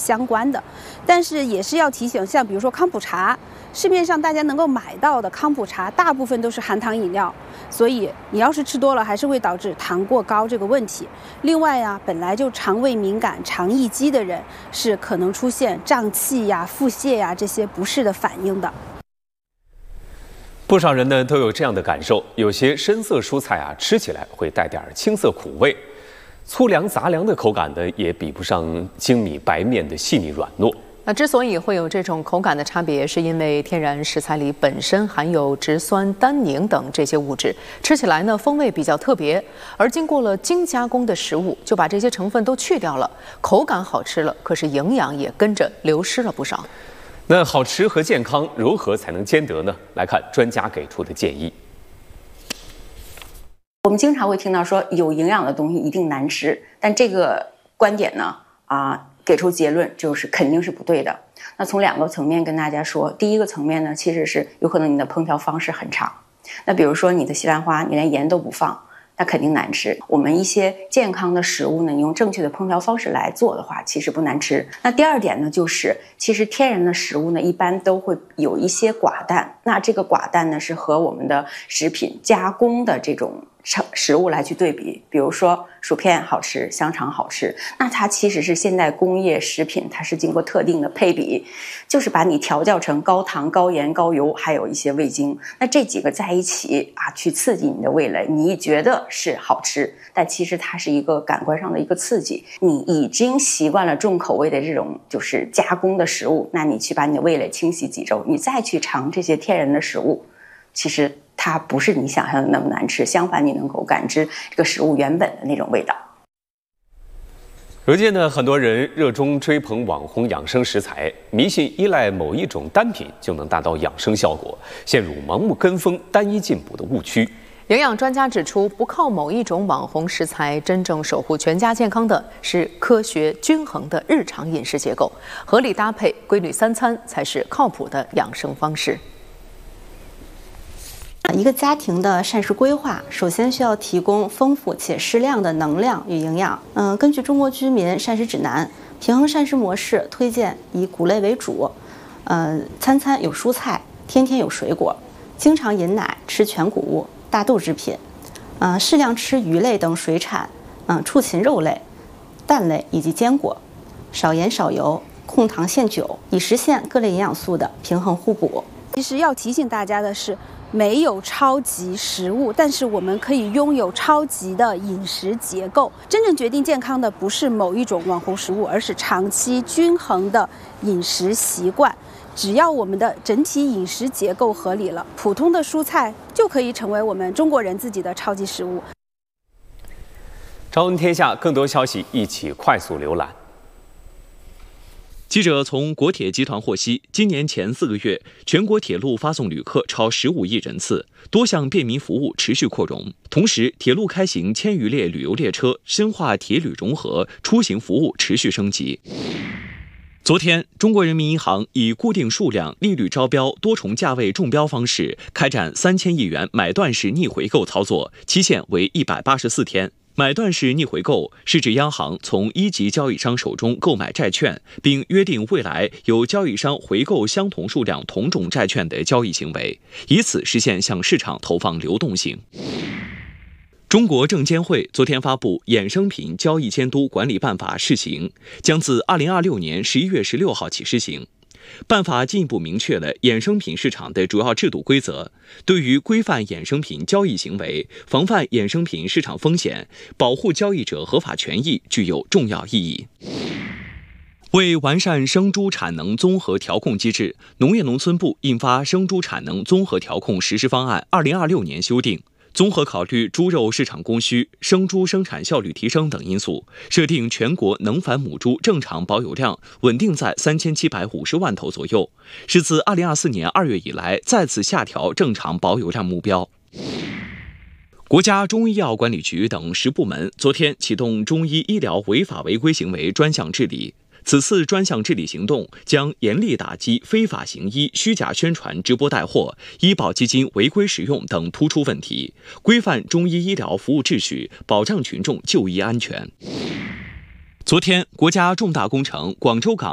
相关的。但是也是要提醒，像比如说康普茶，市面上大家能够买到的康普茶，大部分都是含糖饮料，所以你要是吃多了，还是会导致糖过高这个问题。另外呀，本来就肠胃敏感、肠易激的人，是可能出现胀气呀、腹泻呀这些不适的反应的。 不少人呢都有这样的感受，有些深色蔬菜啊，吃起来会带点青涩苦味，粗粮杂粮的口感呢也比不上精米白面的细腻软糯。 那之所以会有这种口感的差别，是因为天然食材里本身含有植酸、单宁等这些物质，吃起来呢风味比较特别，而经过了精加工的食物就把这些成分都去掉了，口感好吃了，可是营养也跟着流失了不少。 那好吃和健康如何才能兼得呢？来看专家给出的建议。 我们经常会听到说有营养的东西一定难吃，但这个观点呢给出结论就是肯定是不对的。那从2个层面跟大家说，第一个层面呢，其实是有可能你的烹调方式很差。那比如说你的西兰花，你连盐都不放，那肯定难吃。我们一些健康的食物呢，你用正确的烹调方式来做的话，其实不难吃。那第二点呢，就是其实天然的食物呢，一般都会有一些寡淡。那这个寡淡呢，是和我们的食品加工的这种食物来去对比，比如说薯片好吃，香肠好吃，那它其实是现代工业食品，它是经过特定的配比，就是把你调教成高糖、高盐、高油，还有一些味精，那这几个在一起去刺激你的味蕾，你觉得是好吃，但其实它是一个感官上的一个刺激，你已经习惯了重口味的这种就是加工的食物，那你去把你的味蕾清洗几周，你再去尝这些天然的食物，其实它不是你想象的那么难吃，相反你能够感知这个食物原本的那种味道。 如今呢，很多人热衷追捧网红养生食材，迷信依赖某一种单品就能达到养生效果，陷入盲目跟风、单一进补的误区。 营养专家指出，不靠某一种网红食材，真正守护全家健康的是科学均衡的日常饮食结构，合理搭配、规律3餐才是靠谱的养生方式。 一个家庭的膳食规划，首先需要提供丰富且适量的能量与营养。根据中国居民膳食指南，平衡膳食模式推荐以谷类为主，餐餐有蔬菜，天天有水果，经常饮奶，吃全谷物、大豆制品，适量吃鱼类等水产，畜禽肉类、蛋类以及坚果，少盐少油，控糖限酒，以实现各类营养素的平衡互补。 其实要提醒大家的是，没有超级食物，但是我们可以拥有超级的饮食结构。真正决定健康的不是某一种网红食物，而是长期均衡的饮食习惯。只要我们的整体饮食结构合理了，普通的蔬菜就可以成为我们中国人自己的超级食物。 朝闻天下，更多消息一起快速浏览。 记者从国铁集团获悉，今年前4个月，全国铁路发送旅客超15亿人次，多项便民服务持续扩容。同时，铁路开行1000余列旅游列车，深化铁旅融合，出行服务持续升级。昨天，中国人民银行以固定数量、利率招标、多重价位中标方式开展3000亿元买断式逆回购操作，期限为184天。买断式逆回购是指央行从一级交易商手中购买债券，并约定未来由交易商回购相同数量同种债券的交易行为，以此实现向市场投放流动性。中国证监会昨天发布《衍生品交易监督管理办法》试行，将自2026年11月16号起施行。办法进一步明确了衍生品市场的主要制度规则，对于规范衍生品交易行为、防范衍生品市场风险、保护交易者合法权益具有重要意义。为完善生猪产能综合调控机制，农业农村部印发《生猪产能综合调控实施方案（2026年修订）》，综合考虑猪肉市场供需、生猪生产效率提升等因素，设定全国能繁母猪正常保有量稳定在3750万头左右，是自2024年2月以来再次下调正常保有量目标。国家中医药管理局等10部门昨天启动中医医疗违法违规行为专项治理。此次专项治理行动将严厉打击非法行医、虚假宣传、直播带货、医保基金违规使用等突出问题，规范中医医疗服务秩序，保障群众就医安全。昨天，国家重大工程广州港